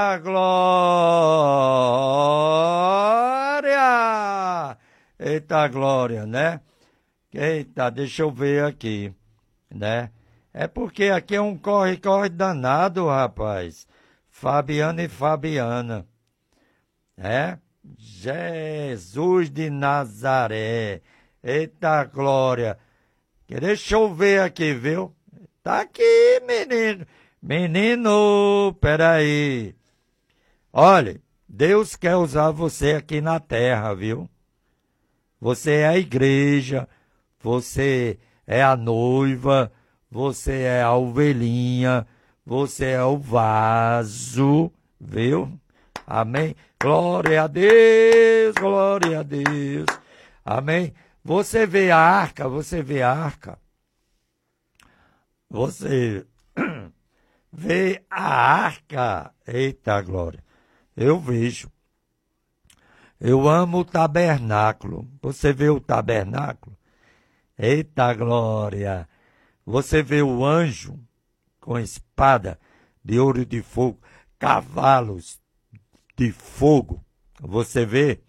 Eita glória! Eita glória, né? Eita, deixa eu ver aqui, né? É porque aqui é um corre-corre danado, rapaz. Fabiana e Fabiana, né? Jesus de Nazaré. Eita glória. Deixa eu ver aqui, viu? Tá aqui, menino. Menino, peraí. Olha, Deus quer usar você aqui na terra, viu? Você é a igreja, você é a noiva, você é a ovelhinha, você é o vaso, viu? Amém? Glória a Deus, glória a Deus. Amém? Você vê a arca, você vê a arca. Você vê a arca. Eita glória. Eu vejo. Eu amo o tabernáculo. Você vê o tabernáculo? Eita glória. Você vê o anjo com espada de ouro de fogo, cavalos de fogo. Você vê?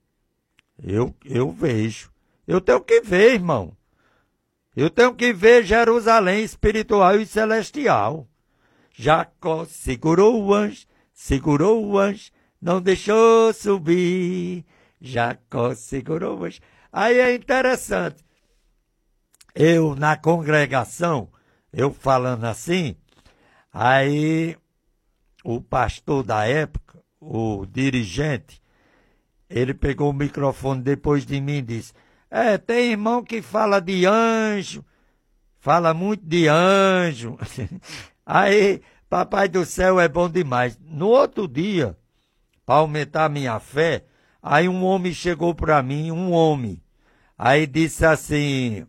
Eu vejo. Eu tenho que ver, irmão. Eu tenho que ver Jerusalém espiritual e celestial. Jacó segurou o anjo, não deixou subir. Jacó segurou o anjo. Aí é interessante. Eu, na congregação, eu falando assim, aí o pastor da época, o dirigente, ele pegou o microfone depois de mim e disse, tem irmão que fala de anjo, fala muito de anjo. Aí, papai do céu é bom demais. No outro dia, para aumentar a minha fé, aí um homem chegou para mim, aí disse assim,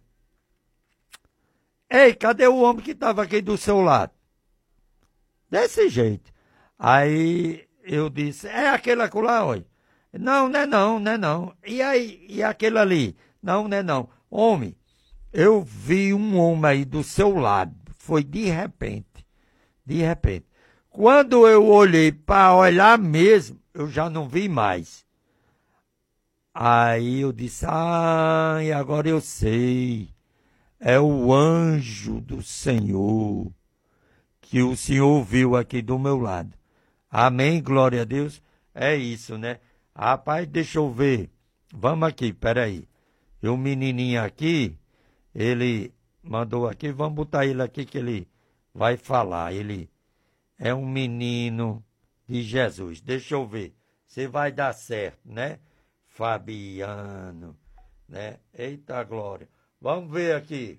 ei, cadê o homem que estava aqui do seu lado? Desse jeito. Aí eu disse, é aquele acolá, olha. Não, não é não, não é não. E aí, e aquele ali? Não, não é não. Homem, eu vi um homem aí do seu lado. Foi de repente. De repente. Quando eu olhei para olhar mesmo, eu já não vi mais. Aí eu disse, e agora eu sei. É o anjo do Senhor que o Senhor viu aqui do meu lado. Amém, glória a Deus. É isso, né? Rapaz, deixa eu ver. Vamos aqui, peraí. E o menininho aqui, ele mandou aqui, vamos botar ele aqui que ele vai falar. Ele é um menino de Jesus. Deixa eu ver. Se vai dar certo, né? Fabiano, né? Eita glória. Vamos ver aqui.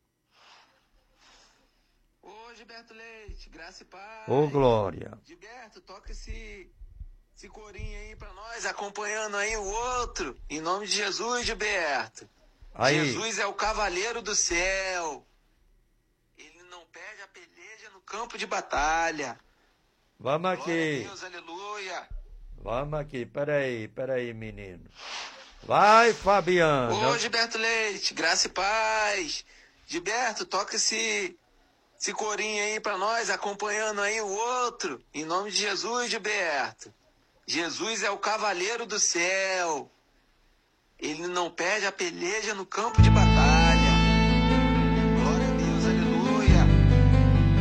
Ô, Gilberto Leite, graça e paz. Ô, glória. Gilberto, toca esse corinho aí pra nós, acompanhando aí o outro. Em nome de Jesus, Gilberto. Aí. Jesus é o cavaleiro do céu. Ele não perde a peleja no campo de batalha. Vamos aqui. Glória a Deus, aleluia. Vamos aqui, peraí, menino. Vai, Fabiano. Ô, Gilberto Leite, graça e paz. Gilberto, toca esse corinho aí pra nós, acompanhando aí o outro. Em nome de Jesus, Gilberto. Jesus é o cavaleiro do céu. Ele não perde a peleja no campo de batalha.